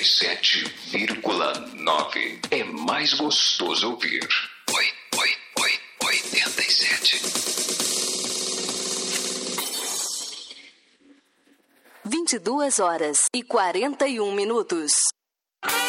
87,9. É mais gostoso ouvir. 87. 22 horas e 41 minutos.